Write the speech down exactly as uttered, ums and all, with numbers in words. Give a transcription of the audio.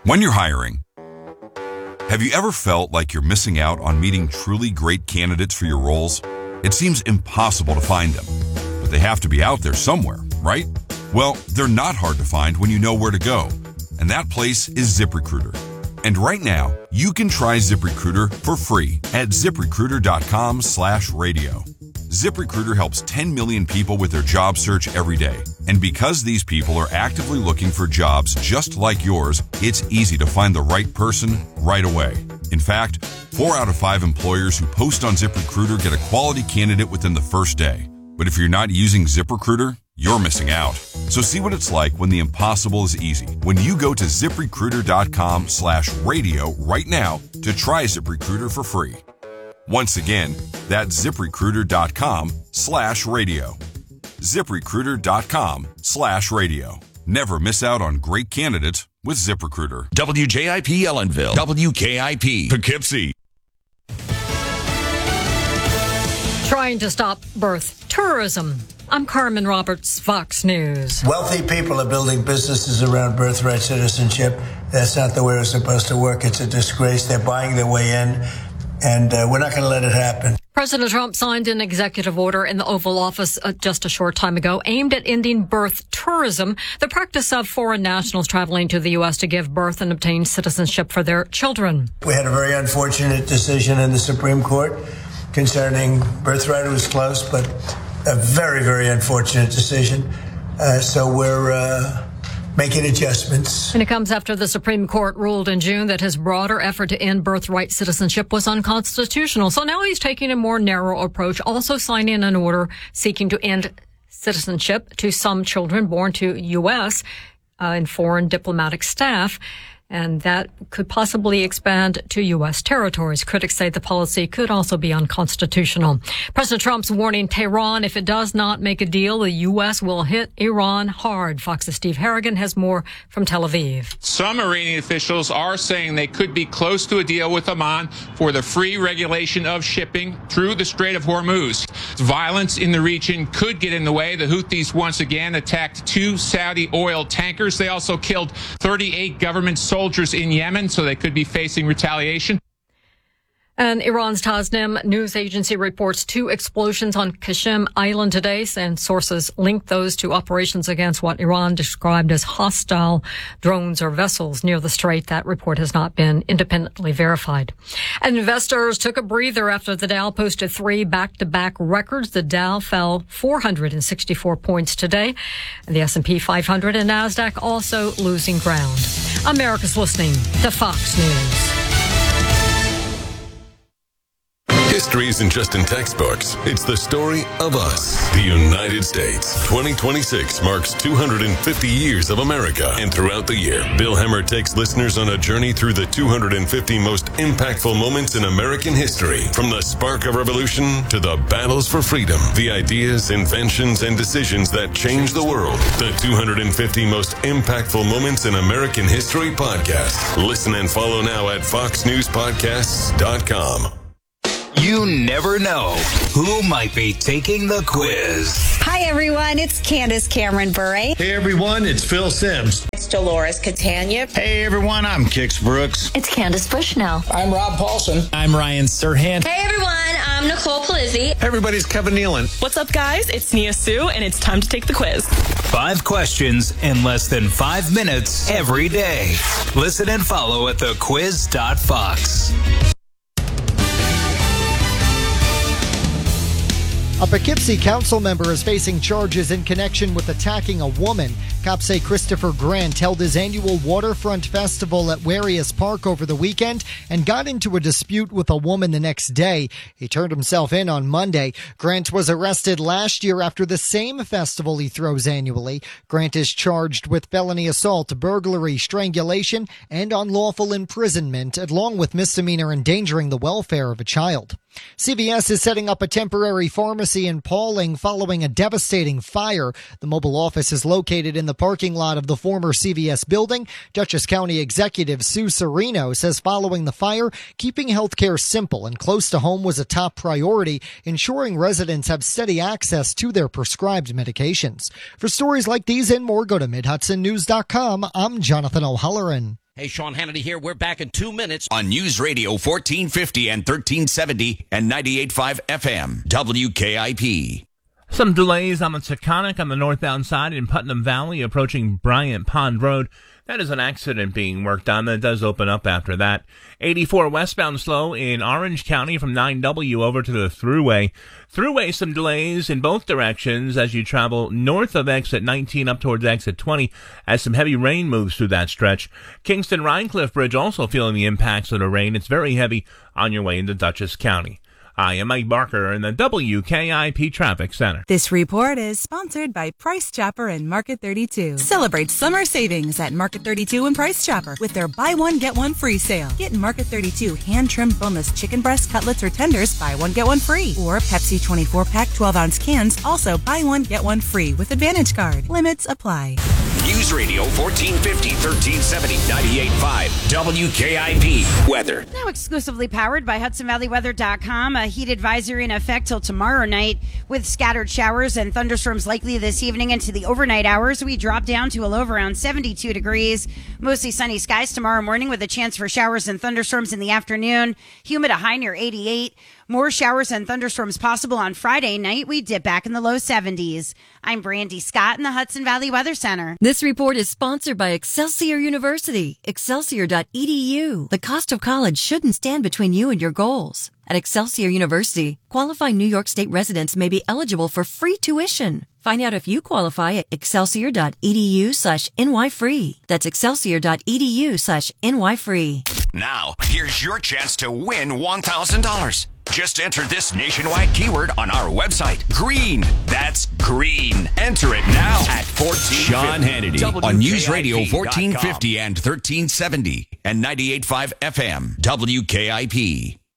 When you're hiring, have you ever felt like you're missing out on meeting truly great candidates for your roles? It seems impossible to find them, but they have to be out there somewhere, right? Well, they're not hard to find when you know where to go, and that place is ZipRecruiter. And right now, you can try ZipRecruiter for free at ZipRecruiter.com slash radio. ZipRecruiter helps ten million people with their job search every day. And because these people are actively looking for jobs just like yours, it's easy to find the right person right away. In fact, four out of five employers who post on ZipRecruiter get a quality candidate within the first day. But if you're not using ZipRecruiter, you're missing out. So see what it's like when the impossible is easy. When you go to ZipRecruiter.com slash radio right now to try ZipRecruiter for free. Once again, that's ZipRecruiter.com slash radio. ZipRecruiter.com slash radio. Never miss out on great candidates with ZipRecruiter. W J I P Ellenville. W K I P Poughkeepsie. Trying to stop birth tourism. I'm Carmen Roberts, Fox News. Wealthy people are building businesses around birthright citizenship. That's not the way it's supposed to work. It's a disgrace. They're buying their way in. And uh, we're not going to let it happen. President Trump signed an executive order in the Oval Office uh, just a short time ago aimed at ending birth tourism, the practice of foreign nationals traveling to the U S to give birth and obtain citizenship for their children. We had a very unfortunate decision in the Supreme Court concerning birthright. It was close, but a very, very unfortunate decision. Uh, so we're uh, making adjustments. And it comes after the Supreme Court ruled in June that his broader effort to end birthright citizenship was unconstitutional. So now he's taking a more narrow approach, also signing an order seeking to end citizenship to some children born to U S uh, and foreign diplomatic staff. And that could possibly expand to U S territories. Critics say the policy could also be unconstitutional. President Trump's warning Tehran, if it does not make a deal, the U S will hit Iran hard. Fox's Steve Harrigan has more from Tel Aviv. Some Iranian officials are saying they could be close to a deal with Oman for the free regulation of shipping through the Strait of Hormuz. Violence in the region could get in the way. The Houthis once again attacked two Saudi oil tankers. They also killed thirty-eight government soldiers soldiers in Yemen, so they could be facing retaliation. And Iran's Tasnim news agency reports two explosions on Qashem Island today, and sources link those to operations against what Iran described as hostile drones or vessels near the strait. That report has not been independently verified. And investors took a breather after the Dow posted three back-to-back records. The Dow fell four hundred sixty-four points today, and the S and P five hundred and NASDAQ also losing ground. America's listening to Fox News. History isn't just in textbooks. It's the story of us, the United States. twenty twenty-six marks two hundred fifty years of America. And throughout the year, Bill Hemmer takes listeners on a journey through the two hundred fifty most impactful moments in American history. From the spark of revolution to the battles for freedom, the ideas, inventions, and decisions that changed the world. The two hundred fifty most impactful moments in American history podcast. Listen and follow now at fox news podcasts dot com. You never know who might be taking the quiz. Hi, everyone. It's Candace Cameron Bure. Hey, everyone. It's Phil Sims. It's Dolores Catania. Hey, everyone. I'm Kix Brooks. It's Candace Bushnell. I'm Rob Paulson. I'm Ryan Serhant. Hey, everyone. I'm Nicole Palizzi. Hey, everybody. It's Kevin Nealon. What's up, guys? It's Nia Sue, and it's time to take the quiz. Five questions in less than five minutes every day. Listen and follow at the quiz dot fox. A Poughkeepsie council member is facing charges in connection with attacking a woman. Cops say Christopher Grant held his annual waterfront festival at Warius Park over the weekend and got into a dispute with a woman the next day. He turned himself in on Monday. Grant was arrested last year after the same festival he throws annually. Grant is charged with felony assault, burglary, strangulation, and unlawful imprisonment, along with misdemeanor endangering the welfare of a child. C V S is setting up a temporary pharmacy in Pauling following a devastating fire. The mobile office is located in the parking lot of the former C V S building. Dutchess County Executive Sue Serino says following the fire, keeping healthcare simple and close to home was a top priority, ensuring residents have steady access to their prescribed medications. For stories like these and more, go to mid hudson news dot com. I'm Jonathan O'Halloran. Hey, Sean Hannity here. We're back in two minutes on News Radio fourteen fifty and thirteen seventy and ninety-eight point five F M, W K I P. Some delays on the Taconic on the northbound side in Putnam Valley approaching Bryant Pond Road. That is an accident being worked on. That does open up after that. eighty-four westbound slow in Orange County from nine W over to the Thruway. Thruway, some delays in both directions as you travel north of exit nineteen up towards exit twenty as some heavy rain moves through that stretch. Kingston Rhinecliff Bridge also feeling the impacts of the rain. It's very heavy on your way into Dutchess County. I am Mike Barker in the W K I P Traffic Center. This report is sponsored by Price Chopper and Market thirty-two. Celebrate summer savings at Market thirty-two and Price Chopper with their buy one, get one free sale. Get Market thirty-two hand-trimmed boneless chicken breast, cutlets, or tenders, buy one, get one free. Or Pepsi twenty-four pack twelve ounce cans, also buy one, get one free with Advantage Card. Limits apply. News Radio fourteen fifty, thirteen seventy, ninety-eight point five, W K I P. Weather. Now exclusively powered by Hudson Valley Weather dot com. A heat advisory in effect till tomorrow night with scattered showers and thunderstorms likely this evening into the overnight hours. We drop down to a low of around seventy-two degrees. Mostly sunny skies tomorrow morning with a chance for showers and thunderstorms in the afternoon. Humid, a high near eighty-eight. More showers and thunderstorms possible on Friday night. We dip back in the low seventies. I'm Brandy Scott in the Hudson Valley Weather Center. This report is sponsored by Excelsior University, excelsior dot e d u. The cost of college shouldn't stand between you and your goals. At Excelsior University, qualifying New York State residents may be eligible for free tuition. Find out if you qualify at excelsior dot e d u slash n y free. That's excelsior dot e d u slash n y free. Now, here's your chance to win one thousand dollars. Just enter this nationwide keyword on our website. Green. That's green. Enter it now at fourteen fifty. Sean Hannity on News Radio fourteen fifty and thirteen seventy and ninety-eight point five F M, W K I P.